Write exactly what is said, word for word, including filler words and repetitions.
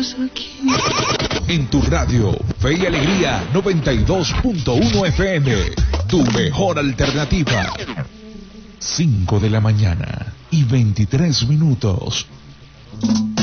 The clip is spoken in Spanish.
estamos aquí. En tu radio, Fe y Alegría noventa y dos punto uno F M, tu mejor alternativa. cinco de la mañana y veintitrés minutos.